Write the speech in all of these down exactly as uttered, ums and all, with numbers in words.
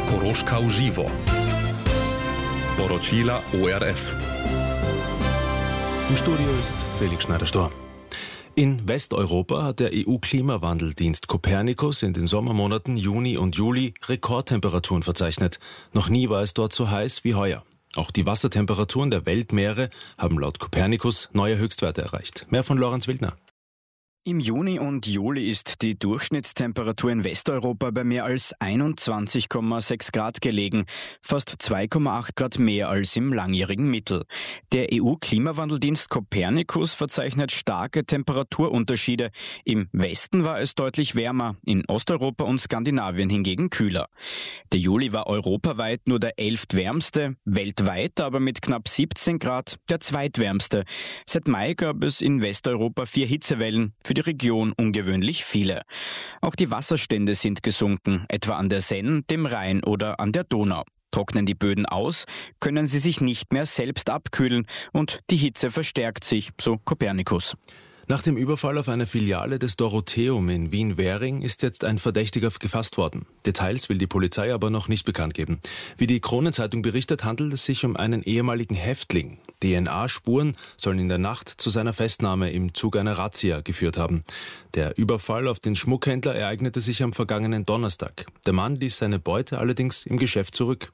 Koroška v živo. Poročila O R F. Im Studio ist Felix Schneider-Stor. In Westeuropa hat der E U-Klimawandeldienst Copernicus in den Sommermonaten Juni und Juli Rekordtemperaturen verzeichnet. Noch nie war es dort so heiß wie heuer. Auch die Wassertemperaturen der Weltmeere haben laut Copernicus neue Höchstwerte erreicht. Mehr von Lorenz Wildner. Im Juni und Juli ist die Durchschnittstemperatur in Westeuropa bei mehr als einundzwanzig Komma sechs Grad gelegen, fast zwei Komma acht Grad mehr als im langjährigen Mittel. Der E U-Klimawandeldienst Copernicus verzeichnet starke Temperaturunterschiede. Im Westen war es deutlich wärmer, in Osteuropa und Skandinavien hingegen kühler. Der Juli war europaweit nur der elftwärmste, weltweit aber mit knapp siebzehn Grad der zweitwärmste. Seit Mai gab es in Westeuropa vier Hitzewellen, für die Region ungewöhnlich viele. Auch die Wasserstände sind gesunken, etwa an der Senn, dem Rhein oder an der Donau. Trocknen die Böden aus, können sie sich nicht mehr selbst abkühlen und die Hitze verstärkt sich, so Copernicus. Nach dem Überfall auf eine Filiale des Dorotheum in Wien-Währing ist jetzt ein Verdächtiger gefasst worden. Details will die Polizei aber noch nicht bekannt geben. Wie die Kronenzeitung berichtet, handelt es sich um einen ehemaligen Häftling. D N A-Spuren sollen in der Nacht zu seiner Festnahme im Zuge einer Razzia geführt haben. Der Überfall auf den Schmuckhändler ereignete sich am vergangenen Donnerstag. Der Mann ließ seine Beute allerdings im Geschäft zurück.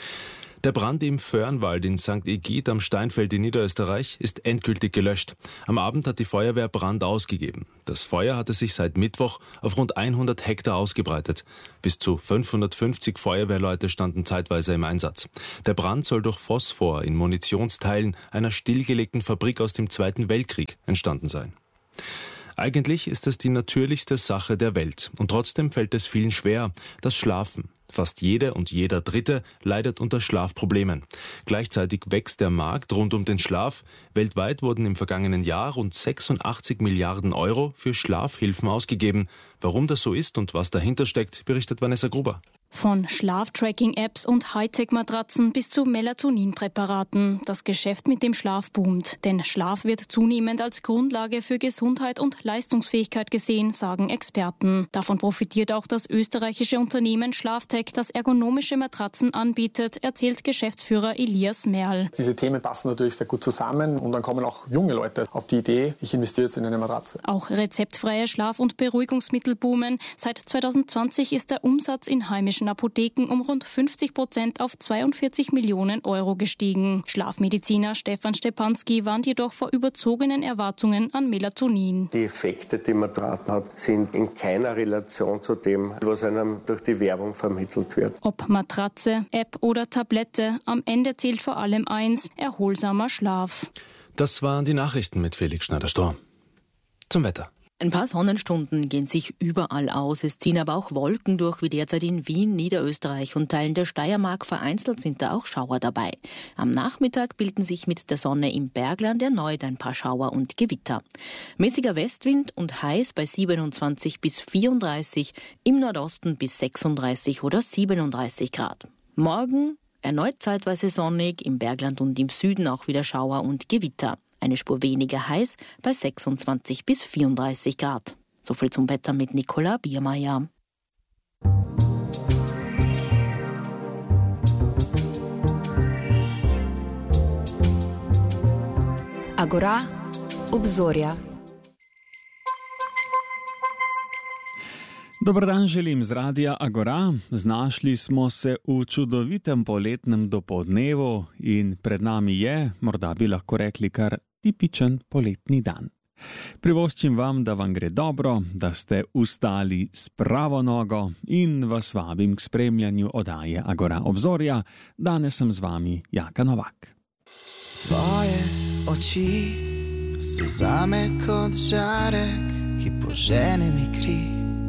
Der Brand im Föhrenwald in Sankt Egid am Steinfeld in Niederösterreich ist endgültig gelöscht. Am Abend hat die Feuerwehr Brand ausgegeben. Das Feuer hatte sich seit Mittwoch auf rund hundert Hektar ausgebreitet. Bis zu fünfhundertfünfzig Feuerwehrleute standen zeitweise im Einsatz. Der Brand soll durch Phosphor in Munitionsteilen einer stillgelegten Fabrik aus dem Zweiten Weltkrieg entstanden sein. Eigentlich ist es die natürlichste Sache der Welt. Und trotzdem fällt es vielen schwer, das Schlafen. Fast jede und jeder Dritte leidet unter Schlafproblemen. Gleichzeitig wächst der Markt rund um den Schlaf. Weltweit wurden im vergangenen Jahr rund sechsundachtzig Milliarden Euro für Schlafhilfen ausgegeben. Warum das so ist und was dahinter steckt, berichtet Vanessa Gruber. Von Schlaftracking-Apps und Hightech-Matratzen bis zu Melatoninpräparaten. Das Geschäft mit dem Schlaf boomt. Denn Schlaf wird zunehmend als Grundlage für Gesundheit und Leistungsfähigkeit gesehen, sagen Experten. Davon profitiert auch das österreichische Unternehmen Schlaftech, das ergonomische Matratzen anbietet, erzählt Geschäftsführer Elias Merl. Diese Themen passen natürlich sehr gut zusammen und dann kommen auch junge Leute auf die Idee, ich investiere jetzt in eine Matratze. Auch rezeptfreie Schlaf- und Beruhigungsmittel boomen. Seit zweitausendzwanzig ist der Umsatz in heimischen Apotheken um rund fünfzig Prozent auf zweiundvierzig Millionen Euro gestiegen. Schlafmediziner Stefan Stepanski warnt jedoch vor überzogenen Erwartungen an Melatonin. Die Effekte, die man dran hat, sind in keiner Relation zu dem, was einem durch die Werbung vermittelt wird. Ob Matratze, App oder Tablette, am Ende zählt vor allem eins: erholsamer Schlaf. Das waren die Nachrichten mit Felix Schneider-Stor. Zum Wetter. Ein paar Sonnenstunden gehen sich überall aus. Es ziehen aber auch Wolken durch, wie derzeit in Wien, Niederösterreich und Teilen der Steiermark. Vereinzelt sind da auch Schauer dabei. Am Nachmittag bilden sich mit der Sonne im Bergland erneut ein paar Schauer und Gewitter. Mäßiger Westwind und heiß bei siebenundzwanzig bis vierunddreißig, im Nordosten bis sechsunddreißig oder siebenunddreißig Grad. Morgen erneut zeitweise sonnig, im Bergland und im Süden auch wieder Schauer und Gewitter. Eine Spur weniger heiß bei sechsundzwanzig bis vierunddreißig Grad. Soviel zum Wetter mit Nicola Biermeier. Agora, obzorja. Dober dan želim z Radia Agora. Znašli smo se v čudovitem poletnem dopoldnevu in pred nami je, morda bi lahko rekli, kar tipičen poletni dan. Privoščim vam, da vam gre dobro, da ste vstali s pravo nogo in vas vabim k spremljanju oddaje Agora obzorja. Danes sem z vami Jaka Novak. Tvoje oči so zame kot žarek, ki požene mi kri.